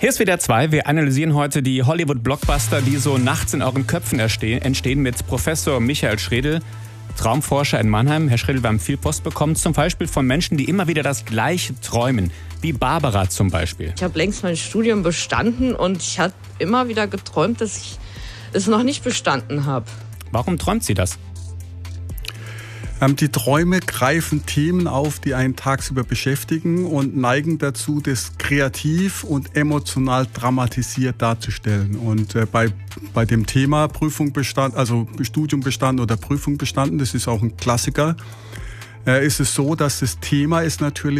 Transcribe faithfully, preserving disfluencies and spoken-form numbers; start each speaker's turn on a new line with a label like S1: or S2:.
S1: Hier ist wieder zwei. Wir analysieren heute die Hollywood-Blockbuster, die so nachts in euren Köpfen entstehen, mit Professor Michael Schredl, Traumforscher in Mannheim. Herr Schredl, wir haben viel Post bekommen, zum Beispiel von Menschen, die immer wieder das Gleiche träumen, wie Barbara zum Beispiel.
S2: Ich habe längst mein Studium bestanden und ich habe immer wieder geträumt, dass ich es noch nicht bestanden habe.
S1: Warum träumt sie das?
S3: Die Träume greifen Themen auf, die einen tagsüber beschäftigen und neigen dazu, das kreativ und emotional dramatisiert darzustellen. Und äh, bei, bei dem Thema Prüfung bestanden, also Studium bestanden oder Prüfung bestanden, das ist auch ein Klassiker, äh, ist es so, dass das Thema ist natürlich